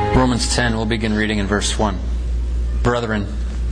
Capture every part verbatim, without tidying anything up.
Romans ten, we'll begin reading in verse one. Brethren,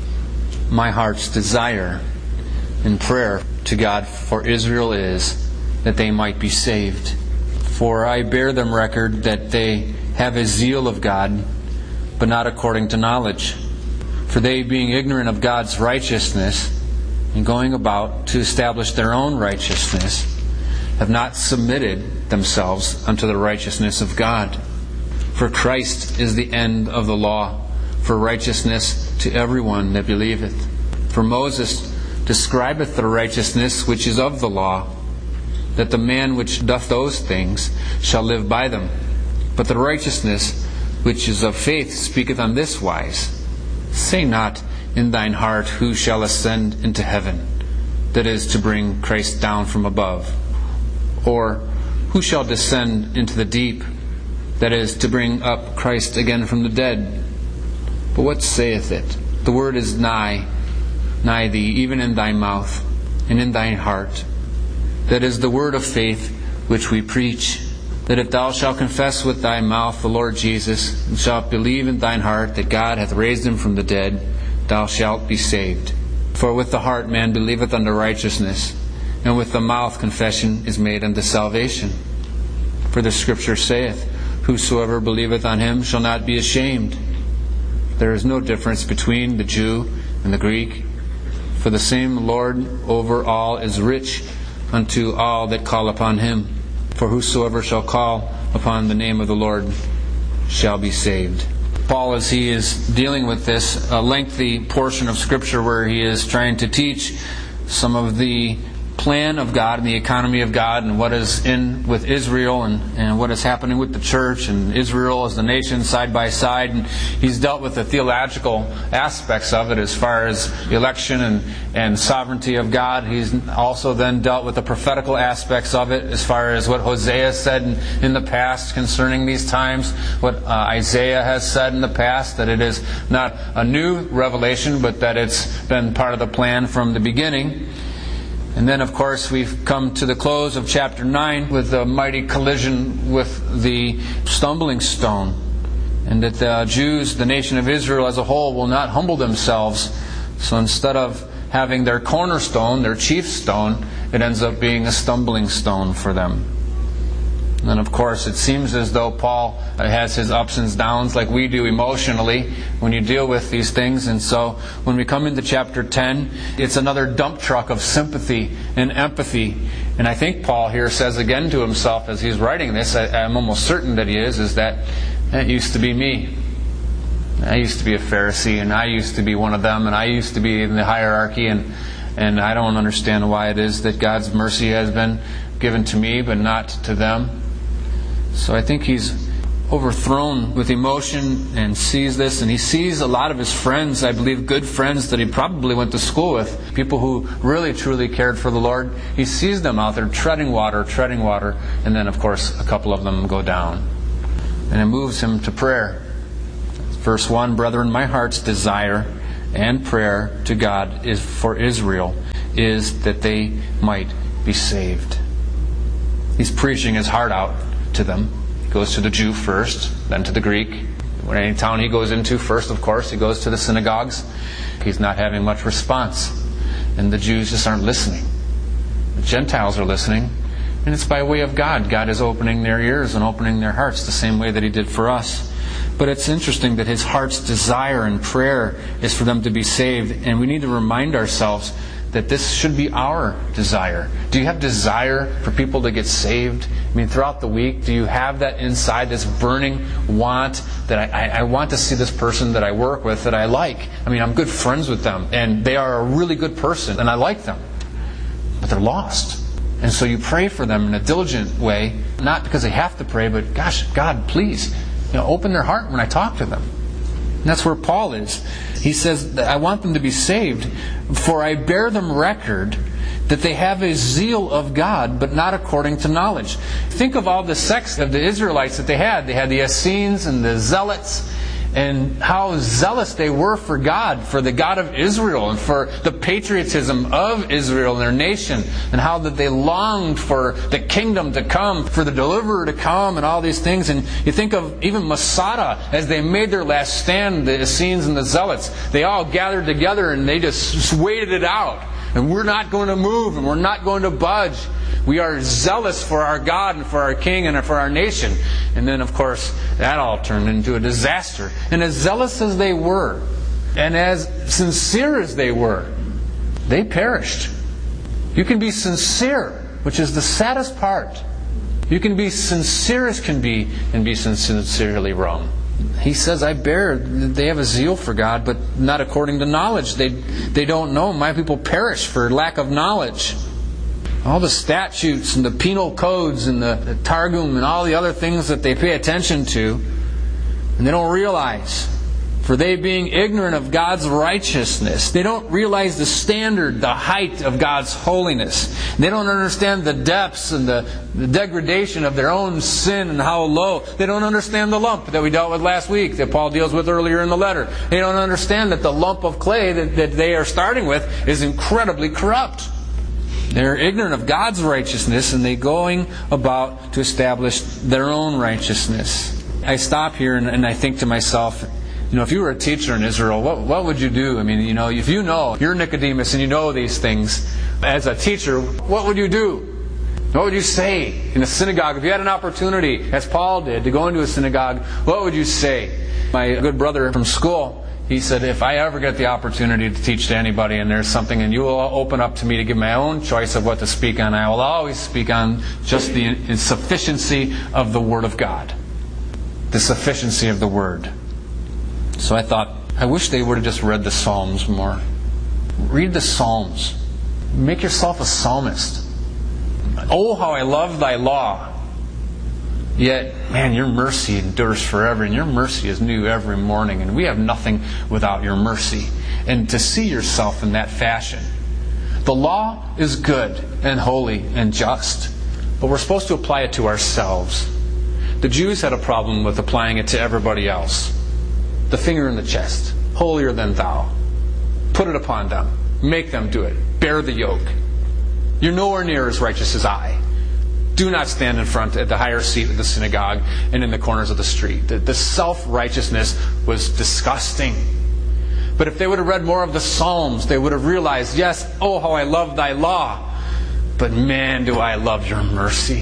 my heart's desire and prayer to God for Israel is that they might be saved. For I bear them record that they have a zeal of God, but not according to knowledge. For they, being ignorant of God's righteousness, and going about to establish their own righteousness, have not submitted themselves unto the righteousness of God. For Christ is the end of the law, for righteousness to everyone that believeth. For Moses describeth the righteousness which is of the law, that the man which doth those things shall live by them. But the righteousness which is of faith speaketh on this wise, Say not in thine heart, Who shall ascend into heaven? That is, to bring Christ down from above. Or, Who shall descend into the deep? That is, to bring up Christ again from the dead. But what saith it? The word is nigh, nigh thee, even in thy mouth, and in thine heart. That is the word of faith which we preach, that if thou shalt confess with thy mouth the Lord Jesus, and shalt believe in thine heart that God hath raised him from the dead, thou shalt be saved. For with the heart man believeth unto righteousness, and with the mouth confession is made unto salvation. For the Scripture saith, Whosoever believeth on him shall not be ashamed. There is no difference between the Jew and the Greek, for the same Lord over all is rich unto all that call upon him. For whosoever shall call upon the name of the Lord shall be saved. Paul, as he is dealing with this a lengthy portion of Scripture where he is trying to teach some of the plan of God and the economy of God and what is in with Israel and, and what is happening with the church and Israel as the nation side by side. And he's dealt with the theological aspects of it as far as election and, and sovereignty of God. He's also then dealt with the prophetical aspects of it as far as what Hosea said in, in the past concerning these times, what uh, Isaiah has said in the past, that it is not a new revelation but that it's been part of the plan from the beginning. And then, of course, we've come to the close of chapter nine with the mighty collision with the stumbling stone. And that the Jews, the nation of Israel as a whole, will not humble themselves. So instead of having their cornerstone, their chief stone, it ends up being a stumbling stone for them. And then, of course, it seems as though Paul has his ups and downs like we do emotionally when you deal with these things. And so when we come into chapter ten, it's another dump truck of sympathy and empathy. And I think Paul here says again to himself as he's writing this, I, I'm almost certain that he is, is that it used to be me. I used to be a Pharisee, and I used to be one of them, and I used to be in the hierarchy, and, and I don't understand why it is that God's mercy has been given to me but not to them. So I think he's overthrown with emotion and sees this, and he sees a lot of his friends, I believe good friends that he probably went to school with, people who really truly cared for the Lord. He sees them out there treading water, treading water, and then of course a couple of them go down. And it moves him to prayer. Verse one, Brethren, my heart's desire and prayer to God is for Israel is that they might be saved. He's preaching his heart out to them. He goes to the Jew first, then to the Greek. When any town he goes into, first, of course, he goes to the synagogues. He's not having much response. And the Jews just aren't listening. The Gentiles are listening. And it's by way of God. God is opening their ears and opening their hearts the same way that He did for us. But it's interesting that his heart's desire and prayer is for them to be saved. And we need to remind ourselves that this should be our desire. Do you have desire for people to get saved? I mean, throughout the week, do you have that inside, this burning want that I, I, I want to see this person that I work with that I like? I mean, I'm good friends with them, and they are a really good person, and I like them. But they're lost. And so you pray for them in a diligent way, not because they have to pray, but gosh, God, please, you know, open their heart when I talk to them. And that's where Paul is. He says, I want them to be saved, for I bear them record that they have a zeal of God, but not according to knowledge. Think of all the sects of the Israelites that they had. They had the Essenes and the Zealots, and how zealous they were for God, for the God of Israel, and for the patriotism of Israel and their nation, and how that they longed for the kingdom to come, for the deliverer to come, and all these things. And you think of even Masada, as they made their last stand, the Essenes and the Zealots, they all gathered together and they just waited it out. And we're not going to move, and we're not going to budge. We are zealous for our God and for our King and for our nation. And then, of course, that all turned into a disaster. And as zealous as they were, and as sincere as they were, they perished. You can be sincere, which is the saddest part. You can be sincere as can be and be sincerely wrong. He says, I bear, they have a zeal for God, but not according to knowledge. They, they don't know. My people perish for lack of knowledge. All the statutes and the penal codes and the, the Targum and all the other things that they pay attention to, and they don't realize. For they being ignorant of God's righteousness, they don't realize the standard, the height of God's holiness. They don't understand the depths and the, the degradation of their own sin and how low. They don't understand the lump that we dealt with last week, that Paul deals with earlier in the letter. They don't understand that the lump of clay that, that they are starting with is incredibly corrupt. They're ignorant of God's righteousness, and they're going about to establish their own righteousness. I stop here and, and I think to myself, you know, if you were a teacher in Israel, what, what would you do? I mean, you know, if you know, you're Nicodemus and you know these things, as a teacher, what would you do? What would you say in a synagogue? If you had an opportunity, as Paul did, to go into a synagogue, what would you say? My good brother from school, he said, if I ever get the opportunity to teach to anybody and there's something and you will open up to me to give my own choice of what to speak on, I will always speak on just the sufficiency of the Word of God. The sufficiency of the Word. So I thought, I wish they would have just read the Psalms more. Read the Psalms. Make yourself a psalmist. Oh, how I love thy law. Yet, man, your mercy endures forever, and your mercy is new every morning, and we have nothing without your mercy. And to see yourself in that fashion. The law is good and holy and just, but we're supposed to apply it to ourselves. The Jews had a problem with applying it to everybody else. The finger in the chest, holier than thou. Put it upon them. Make them do it. Bear the yoke. You're nowhere near as righteous as I. Do not stand in front at the higher seat of the synagogue and in the corners of the street. The, the self-righteousness was disgusting. But if they would have read more of the Psalms, they would have realized, yes, oh, how I love thy law. But man, do I love your mercy.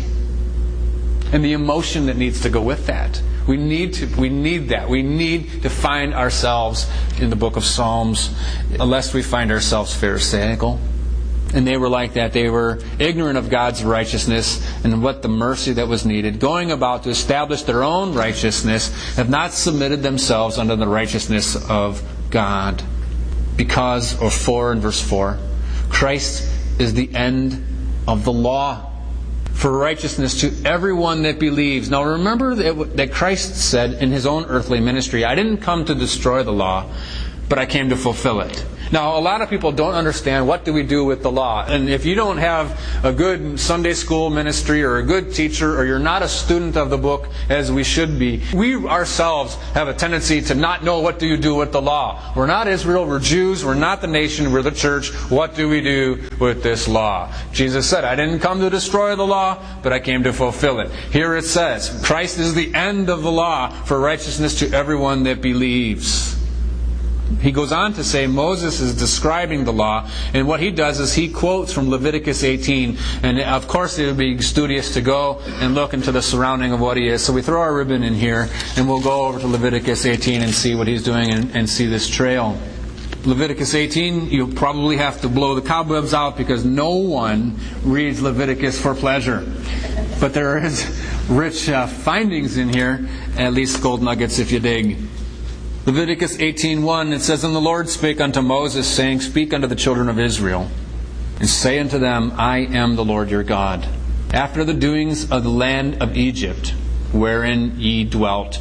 And the emotion that needs to go with that. We need to. We need that. We need to find ourselves in the book of Psalms, unless we find ourselves pharisaical. And they were like that. They were ignorant of God's righteousness and what the mercy that was needed, going about to establish their own righteousness, have not submitted themselves under the righteousness of God. Because, or for, in verse four, Christ is the end of the law, for righteousness to everyone that believes. Now remember that, that Christ said in His own earthly ministry, I didn't come to destroy the law, but I came to fulfill it. Now, a lot of people don't understand what do we do with the law. And if you don't have a good Sunday school ministry or a good teacher, or you're not a student of the book as we should be, we ourselves have a tendency to not know what do you do with the law. We're not Israel, we're Jews, we're not the nation, we're the church. What do we do with this law? Jesus said, I didn't come to destroy the law, but I came to fulfill it. Here it says, Christ is the end of the law for righteousness to everyone that believes. He goes on to say Moses is describing the law, and what he does is he quotes from Leviticus eighteen, and of course it would be studious to go and look into the surrounding of what he is. So we throw our ribbon in here, and we'll go over to Leviticus eighteen and see what he's doing and, and see this trail. Leviticus eighteen, you'll probably have to blow the cobwebs out because no one reads Leviticus for pleasure. But there is rich uh, findings in here, at least gold nuggets if you dig. Leviticus eighteen one, it says, And the Lord spake unto Moses, saying, Speak unto the children of Israel, and say unto them, I am the Lord your God. After the doings of the land of Egypt, wherein ye dwelt,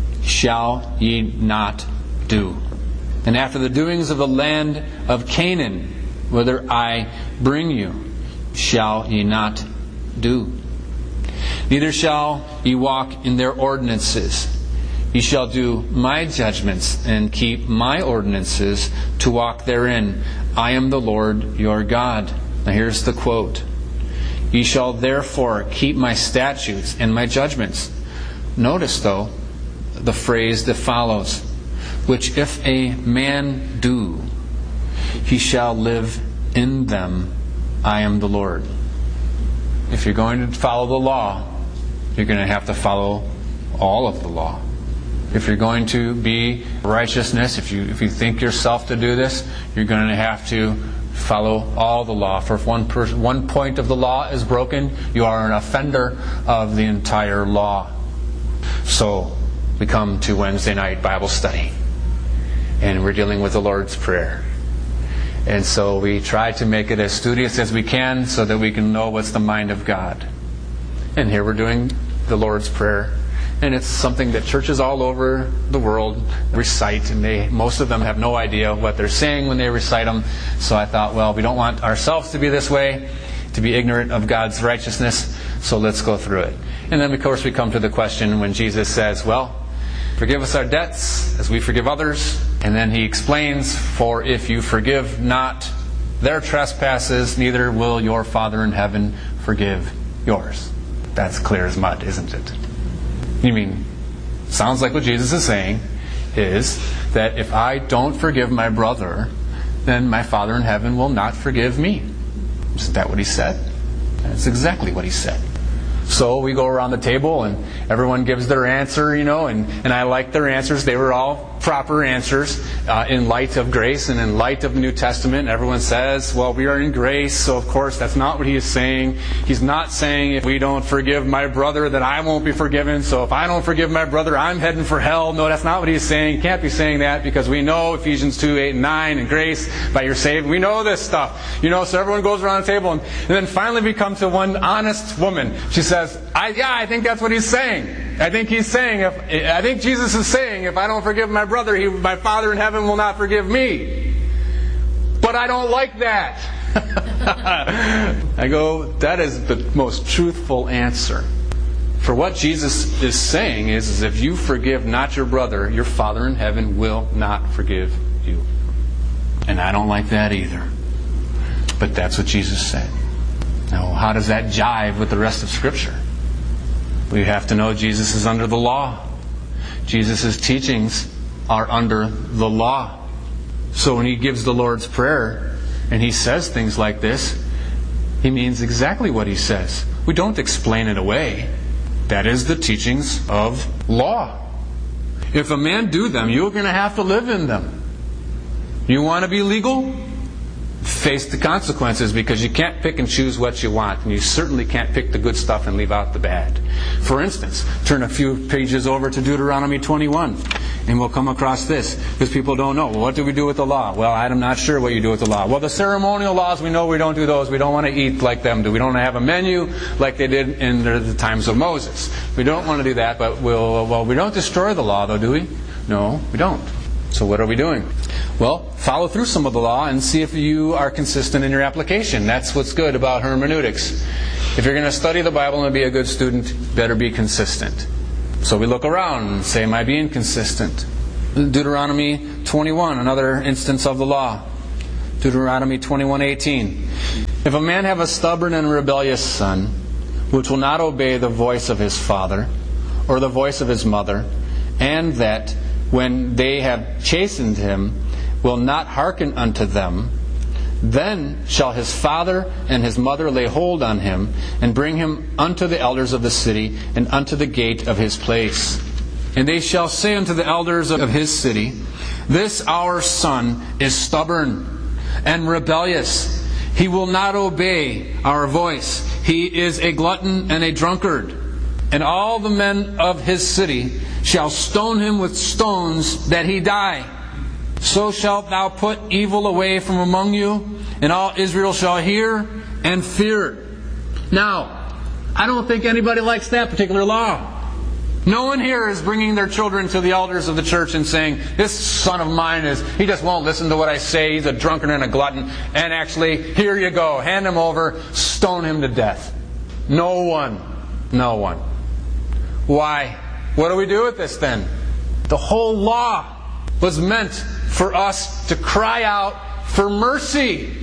shall ye not do. And after the doings of the land of Canaan, whither I bring you, shall ye not do. Neither shall ye walk in their ordinances, Ye shall do my judgments, and keep my ordinances, to walk therein. I am the Lord your God. Now here's the quote. Ye shall therefore keep my statutes and my judgments. Notice, though, the phrase that follows, which if a man do, he shall live in them. I am the Lord. If you're going to follow the law, you're going to have to follow all of the law. If you're going to be righteousness, if you if you think yourself to do this, you're going to have to follow all the law. For if one person, one point of the law is broken, you are an offender of the entire law. So we come to Wednesday night Bible study, and we're dealing with the Lord's Prayer. And so we try to make it as studious as we can so that we can know what's the mind of God. And here we're doing the Lord's Prayer. And it's something that churches all over the world recite, and they most of them have no idea what they're saying when they recite them. So I thought, well, we don't want ourselves to be this way, to be ignorant of God's righteousness, so let's go through it. And then, of course, we come to the question when Jesus says, well, forgive us our debts as we forgive others. And then he explains, for if you forgive not their trespasses, neither will your Father in heaven forgive yours. That's clear as mud, isn't it? You mean, sounds like what Jesus is saying is that if I don't forgive my brother, then my Father in heaven will not forgive me. Isn't that what he said? That's exactly what he said. So we go around the table and everyone gives their answer, you know, and, and I like their answers. They were all proper answers uh, in light of grace and in light of the New Testament. Everyone says, well, we are in grace, so of course that's not what he is saying. He's not saying if we don't forgive my brother that I won't be forgiven. So if I don't forgive my brother, I'm heading for hell. No, that's not what he's saying. He can't be saying that because we know Ephesians two, eight, and nine and grace by your saved. We know this stuff. You know, so everyone goes around the table and, and then finally we come to one honest woman. She says, I, yeah, I think that's what he's saying. I think he's saying, if I think Jesus is saying, if I don't forgive my brother, he, my Father in heaven will not forgive me. But I don't like that. I go, that is the most truthful answer. For what Jesus is saying is, is if you forgive not your brother, your Father in heaven will not forgive you. And I don't like that either. But that's what Jesus said. Now, how does that jive with the rest of Scripture? We have to know Jesus is under the law. Jesus' teachings are under the law. So when he gives the Lord's Prayer and he says things like this, he means exactly what he says. We don't explain it away. That is the teachings of law. If a man do them, you're going to have to live in them. You want to be legal? Face the consequences, because you can't pick and choose what you want, and you certainly can't pick the good stuff and leave out the bad. For instance, turn a few pages over to Deuteronomy twenty-one, and we'll come across this, because people don't know. Well, what do we do with the law? Well, I'm not sure what you do with the law. Well, the ceremonial laws, we know we don't do those. We don't want to eat like them do. We don't have a menu like they did in the times of Moses. We don't want to do that, but we'll, well, we don't destroy the law, though, do we? No, we don't. So what are we doing? Well, follow through some of the law and see if you are consistent in your application. That's what's good about hermeneutics. If you're going to study the Bible and be a good student, better be consistent. So we look around and say, am I being consistent? Deuteronomy twenty-one, another instance of the law. Deuteronomy twenty-one eighteen. If a man have a stubborn and rebellious son, which will not obey the voice of his father, or the voice of his mother, and that when they have chastened him, will not hearken unto them, then shall his father and his mother lay hold on him, and bring him unto the elders of the city, and unto the gate of his place. And they shall say unto the elders of his city, This our son is stubborn and rebellious. He will not obey our voice. He is a glutton and a drunkard. And all the men of his city shall stone him with stones, that he die. So shalt thou put evil away from among you, and all Israel shall hear and fear. Now, I don't think anybody likes that particular law. No one here is bringing their children to the elders of the church and saying, this son of mine, is he just won't listen to what I say, he's a drunkard and a glutton, and actually, here you go, hand him over, stone him to death. No one. No one. Why? What do we do with this then? The whole law was meant for us to cry out for mercy.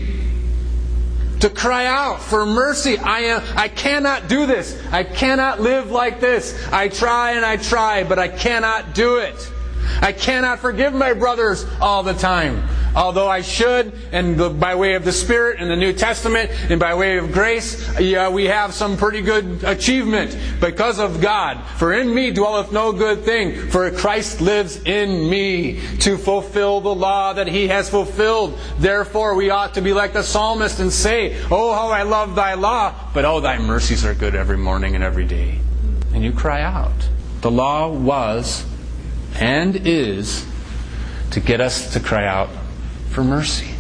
To cry out for mercy. I am, I cannot do this. I cannot live like this. I try and I try, but I cannot do it. I cannot forgive my brothers all the time. Although I should, and the, by way of the Spirit in the New Testament, and by way of grace, yeah, we have some pretty good achievement because of God. For in me dwelleth no good thing, for Christ lives in me to fulfill the law that He has fulfilled. Therefore we ought to be like the psalmist and say, oh, how I love Thy law, but oh, Thy mercies are good every morning and every day. And you cry out. The law was and is to get us to cry out for mercy.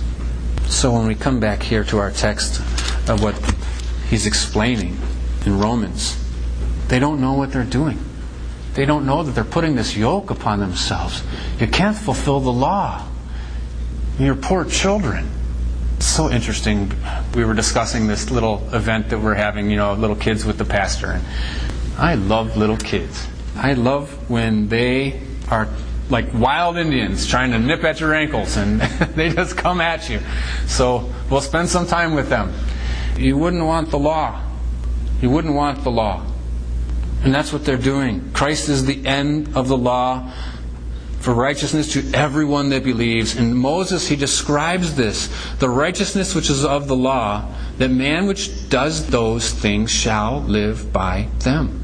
So when we come back here to our text of what he's explaining in Romans, they don't know what they're doing. They don't know that they're putting this yoke upon themselves. You can't fulfill the law. Your poor children. It's so interesting. We were discussing this little event that we're having, you know, little kids with the pastor. And I love little kids. I love when they are like wild Indians trying to nip at your ankles and they just come at you. So we'll spend some time with them. You wouldn't want the law. You wouldn't want the law. And that's what they're doing. Christ is the end of the law for righteousness to everyone that believes. And Moses, he describes this, the righteousness which is of the law, that man which does those things shall live by them.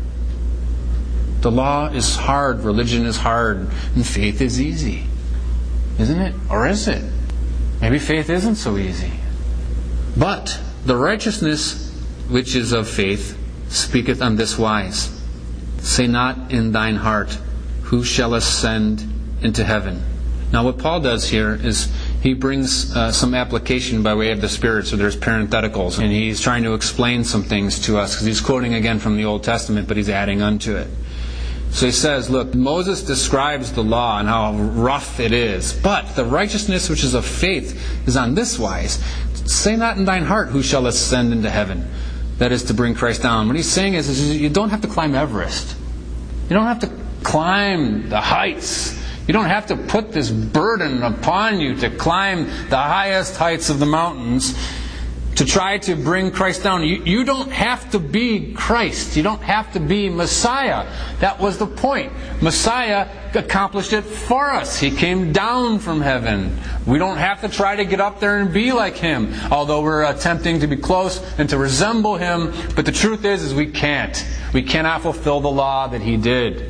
The law is hard, religion is hard, and faith is easy. Isn't it? Or is it? Maybe faith isn't so easy. But the righteousness which is of faith speaketh on this wise. Say not in thine heart, who shall ascend into heaven? Now what Paul does here is he brings uh, some application by way of the Spirit, so there's parentheticals, and he's trying to explain some things to us, because he's quoting again from the Old Testament, but he's adding unto it. So he says, look, Moses describes the law and how rough it is, but the righteousness which is of faith is on this wise. Say not in thine heart, who shall ascend into heaven? That is to bring Christ down. What he's saying is, is you don't have to climb Everest. You don't have to climb the heights. You don't have to put this burden upon you to climb the highest heights of the mountains to try to bring Christ down. You, you don't have to be Christ. You don't have to be Messiah. That was the point. Messiah accomplished it for us. He came down from heaven. We don't have to try to get up there and be like Him, although we're attempting to be close and to resemble Him. But the truth is, is we can't. We cannot fulfill the law that He did.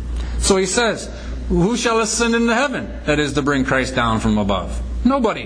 So he says, who shall ascend into heaven? That is to bring Christ down from above. Nobody.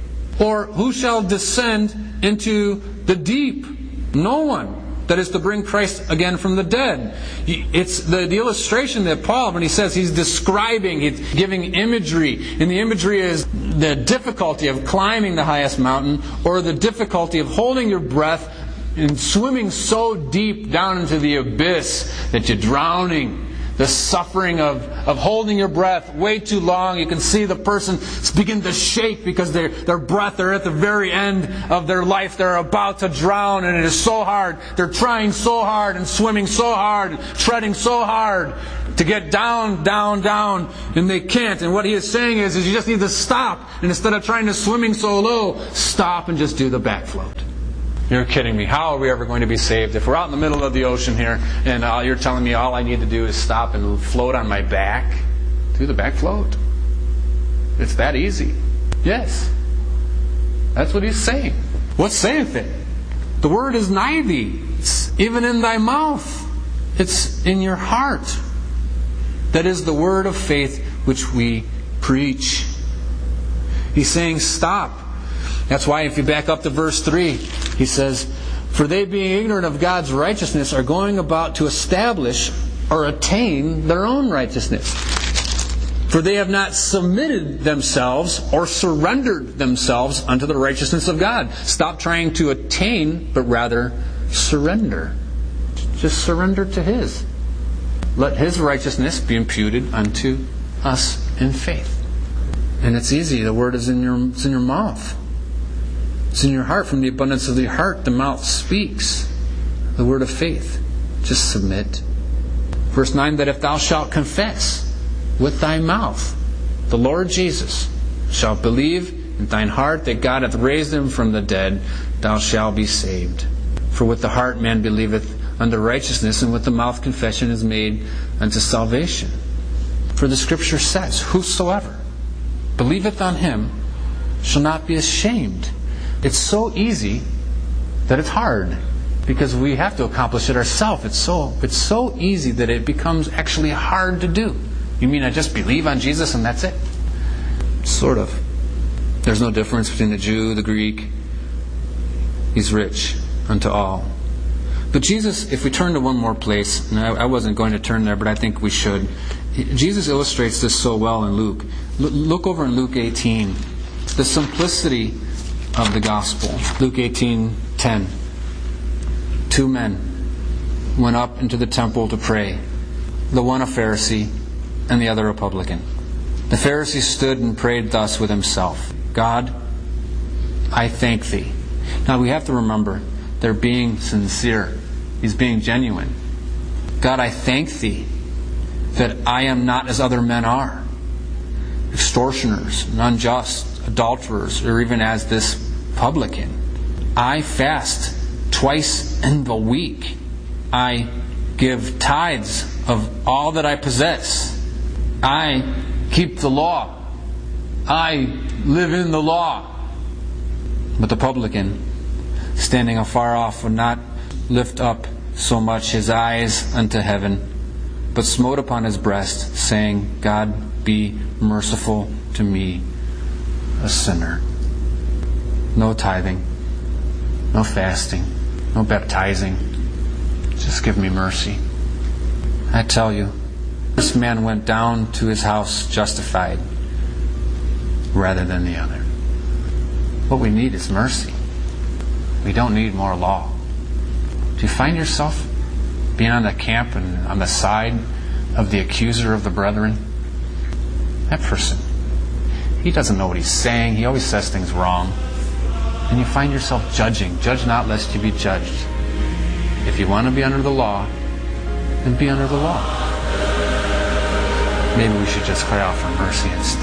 Or who shall descend into the deep? No one. That is to bring Christ again from the dead. It's the, the illustration that Paul, when he says he's describing, he's giving imagery. And the imagery is the difficulty of climbing the highest mountain, or the difficulty of holding your breath and swimming so deep down into the abyss that you're drowning. The suffering of, of holding your breath way too long. You can see the person begin to shake because their their breath, they're at the very end of their life. They're about to drown, and it is so hard. They're trying so hard and swimming so hard, treading so hard to get down, down, down, and they can't. And what he is saying is, is you just need to stop. And instead of trying to swimming so low, stop and just do the back float. You're kidding me. How are we ever going to be saved if we're out in the middle of the ocean here and uh, you're telling me all I need to do is stop and float on my back? Do the back float. It's that easy. Yes. That's what he's saying. What saith it? The word is nigh thee. It's even in thy mouth. It's in your heart. That is the word of faith which we preach. He's saying stop. That's why if you back up to verse three, he says, for they being ignorant of God's righteousness are going about to establish or attain their own righteousness. For they have not submitted themselves or surrendered themselves unto the righteousness of God. Stop trying to attain, but rather surrender. Just surrender to His. Let His righteousness be imputed unto us in faith. And it's easy. The word is in your, it's in your mouth. It's in your heart. From the abundance of the heart, the mouth speaks. The word of faith. Just submit. Verse nine, that if thou shalt confess with thy mouth the Lord Jesus, shalt believe in thine heart that God hath raised him from the dead, thou shalt be saved. For with the heart man believeth unto righteousness, and with the mouth confession is made unto salvation. For the Scripture says, whosoever believeth on him shall not be ashamed. It's so easy that it's hard, because we have to accomplish it ourselves. It's so it's so easy that it becomes actually hard to do. You mean I just believe on Jesus and that's it? Sort of. There's no difference between the Jew, the Greek. He's rich unto all. But Jesus, if we turn to one more place, and I, I wasn't going to turn there, but I think we should. Jesus illustrates this so well in Luke. L- look over in Luke eighteen. The simplicity of the gospel. Luke eighteen ten. Two men went up into the temple to pray. The one a Pharisee, and the other a publican. The Pharisee stood and prayed thus with himself, God, I thank thee. Now we have to remember, they're being sincere. He's being genuine. God, I thank thee that I am not as other men are, extortioners, and unjust, adulterers, or even as this publican. I fast twice in the week. I give tithes of all that I possess. I keep the law. I live in the law. But the publican, standing afar off, would not lift up so much his eyes unto heaven, but smote upon his breast, saying, God, be merciful to me, a sinner. No tithing, no fasting, no baptizing. Just give me mercy. I tell you, this man went down to his house justified rather than the other. What we need is mercy. We don't need more law. Do you find yourself being on the camp and on the side of the accuser of the brethren? That person, he doesn't know what he's saying. He always says things wrong. And you find yourself judging. Judge not lest you be judged. If you want to be under the law, then be under the law. Maybe we should just cry out for mercy instead.